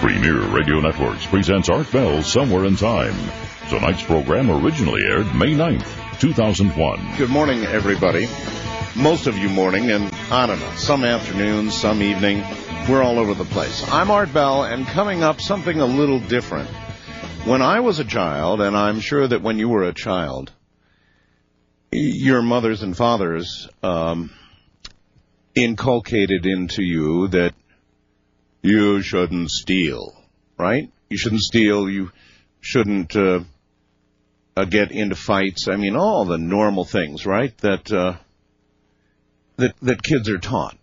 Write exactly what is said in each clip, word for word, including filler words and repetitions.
Premier Radio Networks presents Art Bell Somewhere in Time. Tonight's program originally aired May ninth, two thousand one. Good morning, everybody. Most of you morning, and I don't know, some afternoons, some evening. We're all over the place. I'm Art Bell, and coming up, something a little different. When I was a child, and I'm sure that when you were a child, your mothers and fathers um, inculcated into you that you shouldn't steal, right? You shouldn't steal. You shouldn't uh, uh, get into fights. I mean, all the normal things, right, that, uh, that, that kids are taught.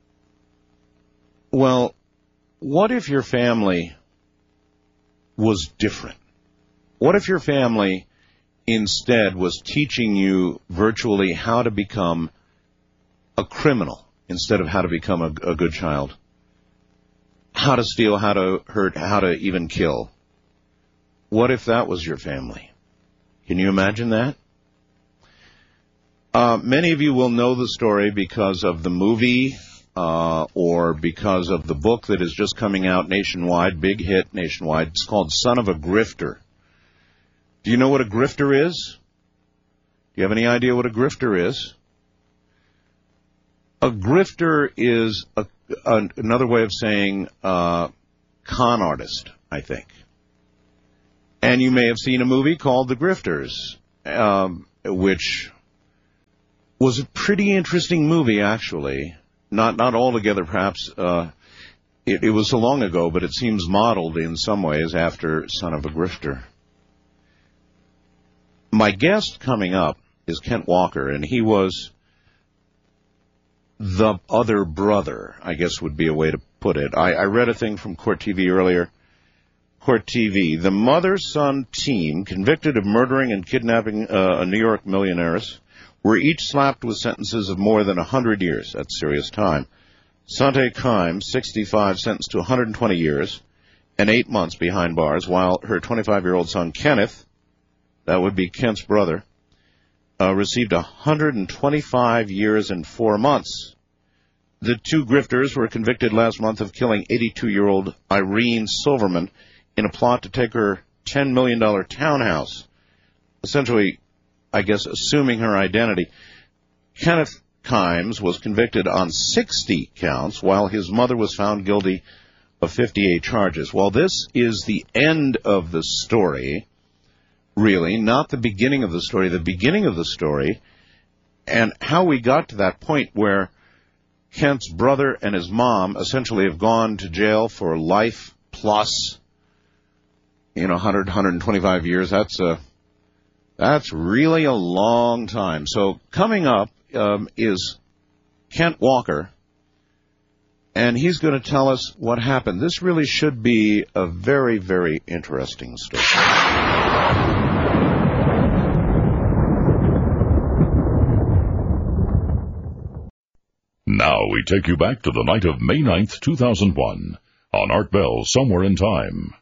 Well, what if your family was different? What if your family instead was teaching you virtually how to become a criminal instead of how to become a, a good child? How to steal, how to hurt, how to even kill. What if that was your family? Can you imagine that? Uh, many of you will know the story because of the movie uh, or because of the book that is just coming out nationwide, big hit nationwide. It's called Son of a Grifter. Do you know what a grifter is? Do you have any idea what a grifter is? A grifter is a, a, another way of saying uh, con artist, I think. And you may have seen a movie called The Grifters, um, which was a pretty interesting movie, actually. Not not altogether, perhaps. Uh, it, it was so long ago, but it seems modeled in some ways after Son of a Grifter. My guest coming up is Kent Walker, and he was the other brother, I guess would be a way to put it. I, I read a thing from Court T V earlier. Court T V, the mother-son team convicted of murdering and kidnapping uh, a New York millionaires were each slapped with sentences of more than one hundred years. That's serious time. Sante Kimes, sixty-five, sentenced to one hundred twenty years and eight months behind bars, while her twenty-five-year-old son, Kenneth, that would be Kent's brother, uh, received one hundred twenty-five years and four months. The two grifters were convicted last month of killing eighty-two-year-old Irene Silverman in a plot to take her ten million dollars townhouse, essentially, I guess, assuming her identity. Kenneth Kimes was convicted on sixty counts, while his mother was found guilty of fifty-eight charges. Well, this is the end of the story, really, not the beginning of the story. The beginning of the story, and how we got to that point where Kent's brother and his mom essentially have gone to jail for life plus, you know, one hundred, one hundred twenty-five years. That's a, that's really a long time. So coming up um, is Kent Walker, and he's going to tell us what happened. This really should be a very, very interesting story. Now we take you back to the night of May ninth, two thousand one, on Art Bell Somewhere in Time.